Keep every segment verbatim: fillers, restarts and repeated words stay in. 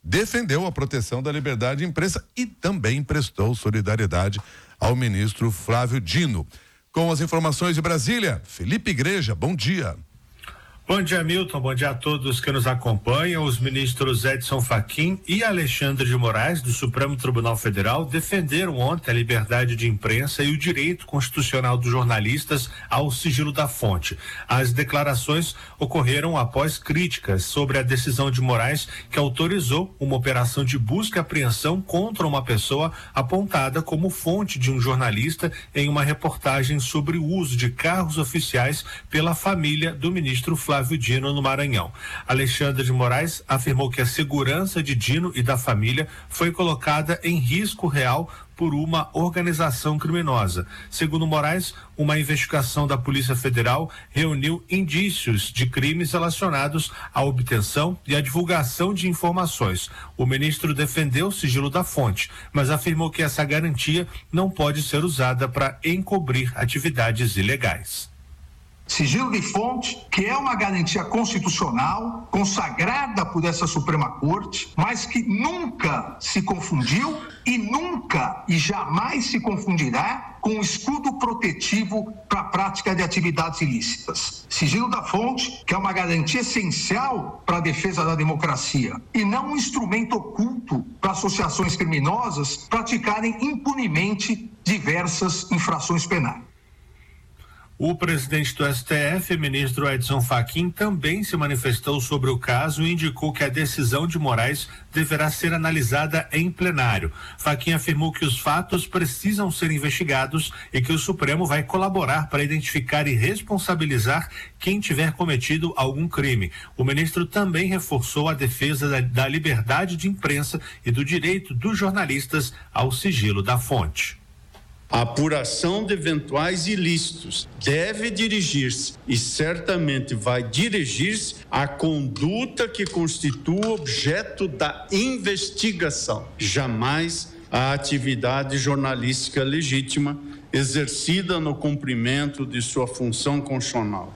defendeu a proteção da liberdade de imprensa e também prestou solidariedade ao ministro Flávio Dino. Com as informações de Brasília, Felipe Igreja, bom dia. Bom dia, Milton. Bom dia a todos que nos acompanham. Os ministros Edson Fachin e Alexandre de Moraes, do Supremo Tribunal Federal, defenderam ontem a liberdade de imprensa e o direito constitucional dos jornalistas ao sigilo da fonte. As declarações ocorreram após críticas sobre a decisão de Moraes, que autorizou uma operação de busca e apreensão contra uma pessoa apontada como fonte de um jornalista em uma reportagem sobre o uso de carros oficiais pela família do ministro Flávio Flávio Dino no Maranhão. Alexandre de Moraes afirmou que a segurança de Dino e da família foi colocada em risco real por uma organização criminosa. Segundo Moraes, uma investigação da Polícia Federal reuniu indícios de crimes relacionados à obtenção e à divulgação de informações. O ministro defendeu o sigilo da fonte, mas afirmou que essa garantia não pode ser usada para encobrir atividades ilegais. Sigilo de fonte, que é uma garantia constitucional, consagrada por essa Suprema Corte, mas que nunca se confundiu e nunca e jamais se confundirá com o escudo protetivo para a prática de atividades ilícitas. Sigilo da fonte, que é uma garantia essencial para a defesa da democracia e não um instrumento oculto para associações criminosas praticarem impunemente diversas infrações penais. O presidente do S T F, ministro Edson Fachin, também se manifestou sobre o caso e indicou que a decisão de Moraes deverá ser analisada em plenário. Fachin afirmou que os fatos precisam ser investigados e que o Supremo vai colaborar para identificar e responsabilizar quem tiver cometido algum crime. O ministro também reforçou a defesa da, da liberdade de imprensa e do direito dos jornalistas ao sigilo da fonte. A apuração de eventuais ilícitos deve dirigir-se e certamente vai dirigir-se à conduta que constitua objeto da investigação, jamais à atividade jornalística legítima exercida no cumprimento de sua função constitucional.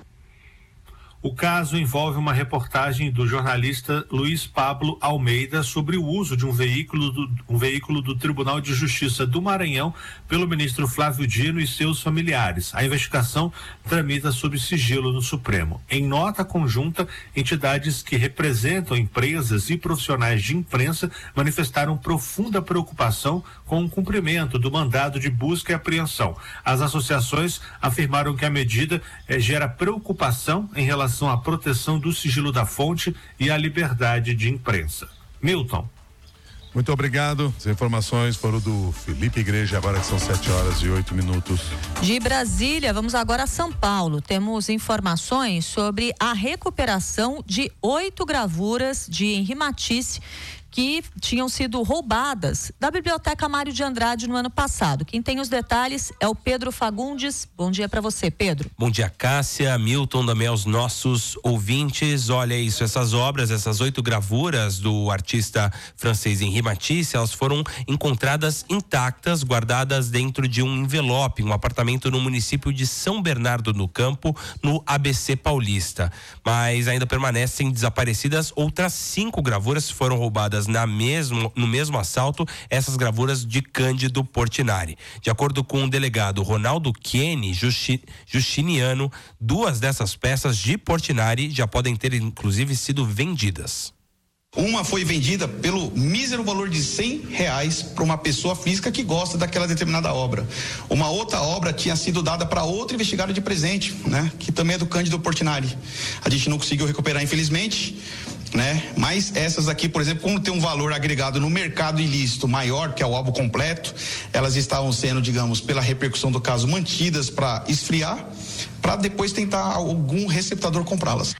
O caso envolve uma reportagem do jornalista Luiz Pablo Almeida sobre o uso de um veículo do, um veículo do Tribunal de Justiça do Maranhão pelo ministro Flávio Dino e seus familiares. A investigação tramita sob sigilo no Supremo. Em nota conjunta, entidades que representam empresas e profissionais de imprensa manifestaram profunda preocupação com o cumprimento do mandado de busca e apreensão. As associações afirmaram que a medida eh, gera preocupação em relação à proteção do sigilo da fonte e à liberdade de imprensa. Milton. Muito obrigado. As informações foram do Felipe Igreja, agora que são sete horas e oito minutos. De Brasília, vamos agora a São Paulo. Temos informações sobre a recuperação de oito gravuras de Henri Matisse que tinham sido roubadas da Biblioteca Mário de Andrade no ano passado. Quem tem os detalhes é o Pedro Fagundes. Bom dia para você, Pedro. Bom dia, Cássia, Milton, também aos nossos ouvintes. Olha isso, essas obras, essas oito gravuras do artista francês Henri Matisse, elas foram encontradas intactas, guardadas dentro de um envelope, um apartamento no município de São Bernardo do Campo, no A B C Paulista. Mas ainda permanecem desaparecidas outras cinco gravuras que foram roubadas na mesmo, no mesmo assalto, essas gravuras de Cândido Portinari. De acordo com o delegado Ronaldo Chieni Justi, Justiniano, duas dessas peças de Portinari já podem ter inclusive sido vendidas. Uma foi vendida pelo mísero valor de cem reais para uma pessoa física que gosta daquela determinada obra. Uma outra obra tinha sido dada para outro investigado de presente, né? Que também é do Cândido Portinari. A gente não conseguiu recuperar, infelizmente, né? Mas essas aqui, por exemplo, como tem um valor agregado no mercado ilícito maior, que é o álbum completo, elas estavam sendo, digamos, pela repercussão do caso, mantidas para esfriar, para depois tentar algum receptador comprá-las.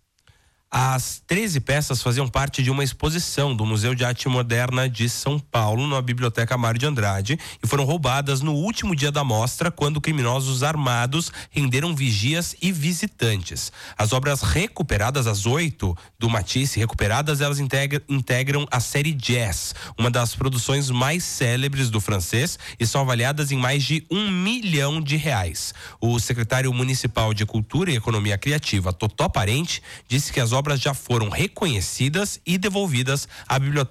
As treze peças faziam parte de uma exposição do Museu de Arte Moderna de São Paulo, na Biblioteca Mário de Andrade, e foram roubadas no último dia da mostra, quando criminosos armados renderam vigias e visitantes. As obras recuperadas, as oito do Matisse recuperadas, elas integram, integram a série Jazz, uma das produções mais célebres do francês, e são avaliadas em mais de um milhão de reais. O secretário municipal de Cultura e Economia Criativa, Totó Parente, disse que as obras já foram reconhecidas e devolvidas à biblioteca